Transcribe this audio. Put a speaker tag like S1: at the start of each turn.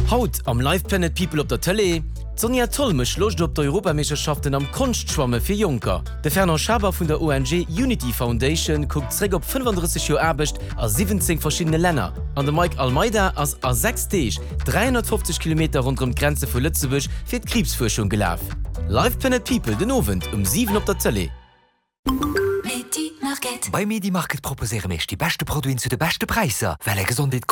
S1: Haut am Live Planet People op der Tele, Sonja Tollmech locht op der Europameisterschaften am Kunstschwamme fir Junker. De Ferner Schaber vun der ONG Unity Foundation guckt zräg op 35 Jo Erbecht a 17 verschiedene Länder. An der Mike Almeida ass a 6 Teeg 350 km rund um Grenze vu Lützebusch fir d' Krebsforschung gelaf. Live Planet People den Ovent 7 op der Tele.
S2: Bei Medi Market proposere mech die beste Produin zu de beste Preise, well Gesundheit